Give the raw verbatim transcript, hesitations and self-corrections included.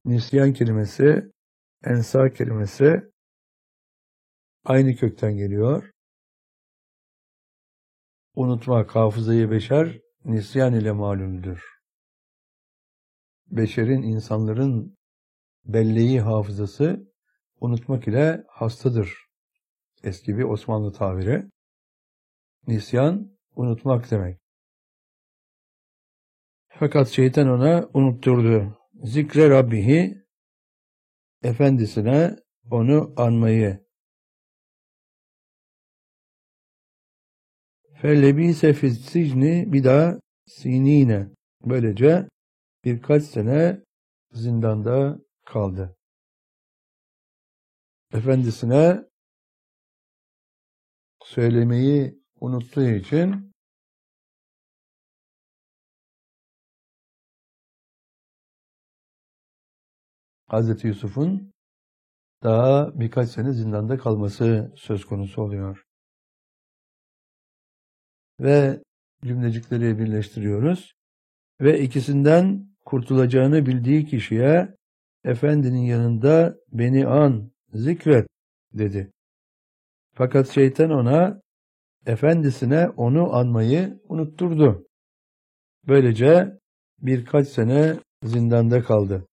Nisyan kelimesi, ensa kelimesi aynı kökten geliyor. Unutmak, hafızayı beşer, nisyan ile malumdur. Beşerin, insanların belleği hafızası unutmak ile hastadır. Eski bir Osmanlı tabiri. Nisyan, unutmak demek. Fakat şeytan ona unutturdu. Zikre Rabbihi, efendisine onu anmayı. Fellebise fissicni bir daha sinine. Böylece birkaç sene zindanda kaldı. Efendisine söylemeyi unuttuğu için Hazreti Yusuf'un daha birkaç sene zindanda kalması söz konusu oluyor. Ve cümlecikleri birleştiriyoruz. Ve ikisinden kurtulacağını bildiği kişiye efendinin yanında beni an, zikret dedi. Fakat şeytan ona efendisine onu anmayı unutturdu. Böylece birkaç sene zindanda kaldı.